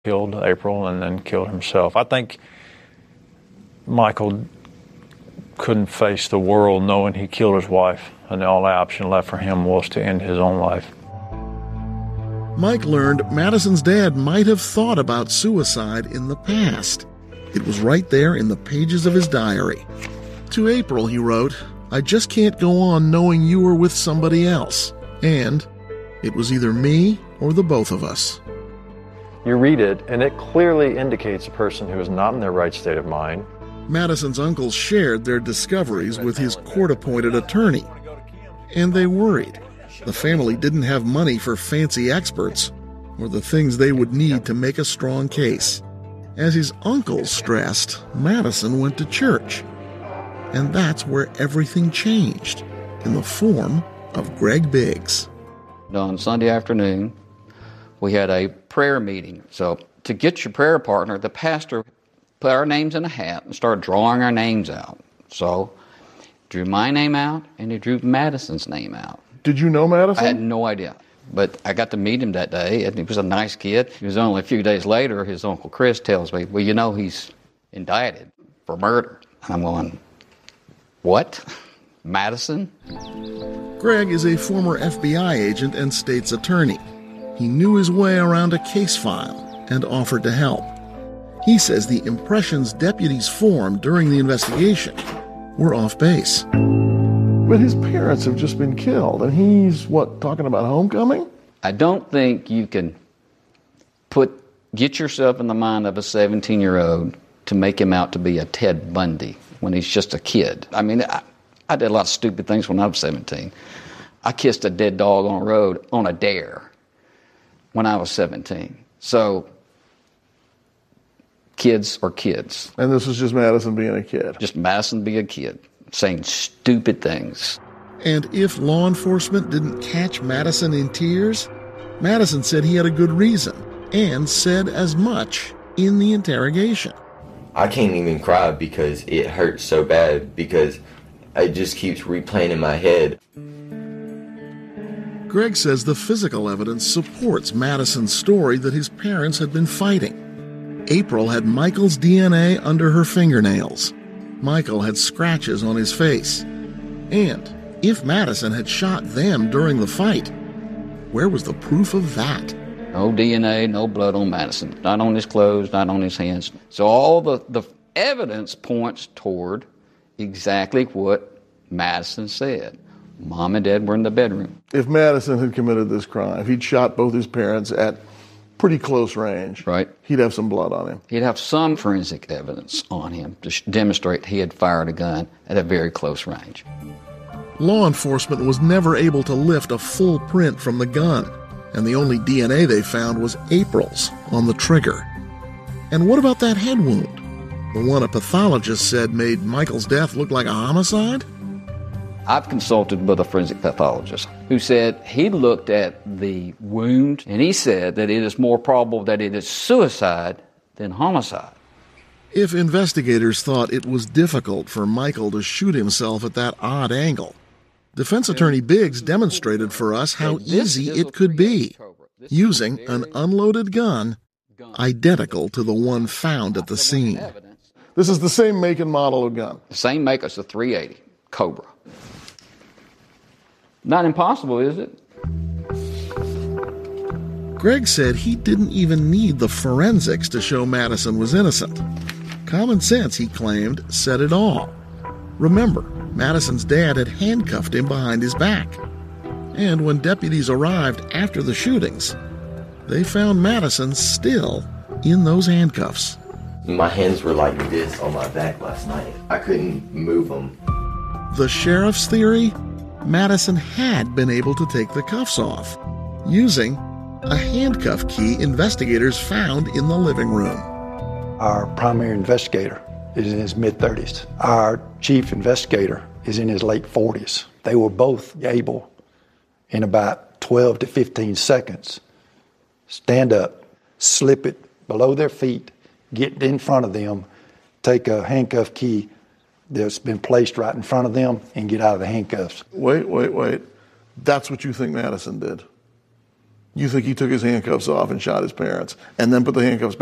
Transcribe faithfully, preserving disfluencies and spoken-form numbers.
killed April and then killed himself. I think Michael couldn't face the world knowing he killed his wife, and the only option left for him was to end his own life. Mike learned Madison's dad might have thought about suicide in the past. It was right there in the pages of his diary. To April, he wrote, "I just can't go on knowing you were with somebody else. And it was either me or the both of us." You read it, and it clearly indicates a person who is not in their right state of mind. Madison's uncles shared their discoveries with his court-appointed attorney, and they worried. The family didn't have money for fancy experts or the things they would need to make a strong case. As his uncles stressed, Madison went to church. And that's where everything changed, in the form of Greg Biggs. On Sunday afternoon, we had a prayer meeting. So to get your prayer partner, the pastor put our names in a hat and started drawing our names out. So drew my name out, and he drew Madison's name out. Did you know Madison? I had no idea. But I got to meet him that day, and he was a nice kid. It was only a few days later, his Uncle Chris tells me, well, you know, he's indicted for murder. And I'm going, what? Madison? Greg is a former F B I agent and state's attorney. He knew his way around a case file and offered to help. He says the impressions deputies formed during the investigation were off base. But his parents have just been killed, and he's, what, talking about homecoming? I don't think you can put get yourself in the mind of a seventeen-year-old to make him out to be a Ted Bundy when he's just a kid. I mean, I, I did a lot of stupid things when I was seventeen. I kissed a dead dog on the road on a dare when I was seventeen. So, kids are kids. And this was just Madison being a kid? Just Madison being a kid, saying stupid things. And if law enforcement didn't catch Madison in tears, Madison said he had a good reason, and said as much in the interrogation. I can't even cry because it hurts so bad, because it just keeps replaying in my head. Greg says the physical evidence supports Madison's story that his parents had been fighting. April had Michael's D N A under her fingernails. Michael had scratches on his face. And if Madison had shot them during the fight, where was the proof of that? No D N A, no blood on Madison. Not on his clothes, not on his hands. So all the, the evidence points toward exactly what Madison said. Mom and Dad were in the bedroom. If Madison had committed this crime, if he'd shot both his parents at pretty close range, right, he'd have some blood on him. He'd have some forensic evidence on him to sh- demonstrate he had fired a gun at a very close range. Law enforcement was never able to lift a full print from the gun, and the only D N A they found was April's on the trigger. And what about that head wound? The one a pathologist said made Michael's death look like a homicide? I've consulted with a forensic pathologist who said he looked at the wound and he said that it is more probable that it is suicide than homicide. If investigators thought it was difficult for Michael to shoot himself at that odd angle, defense attorney Biggs demonstrated for us how easy it could be, using an unloaded gun identical to the one found at the scene. This is the same make and model of gun? The same make. It's a three eighty Cobra. Not impossible, is it? Greg said he didn't even need the forensics to show Madison was innocent. Common sense, he claimed, said it all. Remember, Madison's dad had handcuffed him behind his back. And when deputies arrived after the shootings, they found Madison still in those handcuffs. My hands were like this on my back last night. I couldn't move them. The sheriff's theory? Madison had been able to take the cuffs off, using a handcuff key investigators found in the living room. Our primary investigator is in his mid-thirties. Our chief investigator is in his late forties. They were both able, in about twelve to fifteen seconds, stand up, slip it below their feet, get in front of them, take a handcuff key that's been placed right in front of them, and get out of the handcuffs. Wait, wait, wait. That's what you think Madison did? You think he took his handcuffs off and shot his parents and then put the handcuffs